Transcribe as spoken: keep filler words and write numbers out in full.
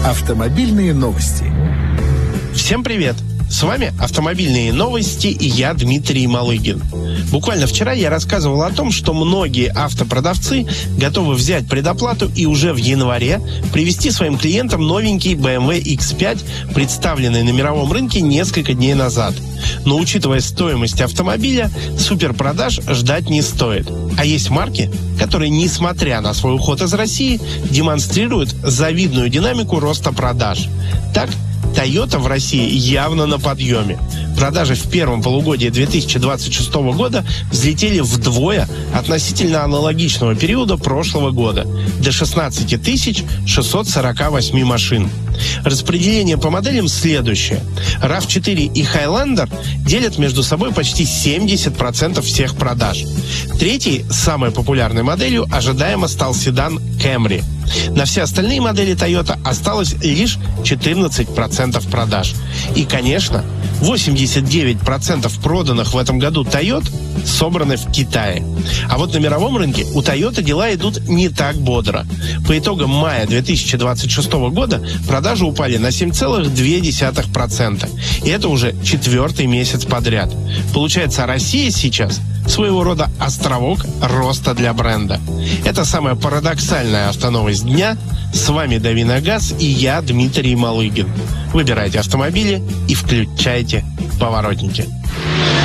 Автомобильные новости. Всем привет! С вами «Автомобильные новости» и я, Дмитрий Малыгин. Буквально вчера я рассказывал о том, что многие автопродавцы готовы взять предоплату и уже в январе привезти своим клиентам новенький бэ эм вэ икс пять, представленный на мировом рынке несколько дней назад. Но учитывая стоимость автомобиля, суперпродаж ждать не стоит. А есть марки, которые, несмотря на свой уход из России, демонстрируют завидную динамику роста продаж. Так, Toyota в России явно на подъеме. Продажи в первом полугодии две тысячи двадцать шестого года взлетели вдвое относительно аналогичного периода прошлого года – до шестнадцати тысяч шестисот сорока восьми машин. Распределение по моделям следующее. рав четыре и Highlander делят между собой почти семьдесят процентов всех продаж. Третьей, самой популярной моделью, ожидаемо стал седан Camry. На все остальные модели Toyota осталось лишь четырнадцать процентов продаж. И, конечно, восемьдесят девять процентов проданных в этом году Toyota собраны в Китае. А вот на мировом рынке у Toyota дела идут не так бодро. По итогам мая две тысячи двадцать шестого года продажи упали на семь целых две десятых процента. И это уже четвертый месяц подряд. Получается, Россия сейчас своего рода островок роста для бренда. Это самая парадоксальная автоновость дня. С вами Дави на газ и я, Дмитрий Малыгин. Выбирайте автомобили и включайте поворотники.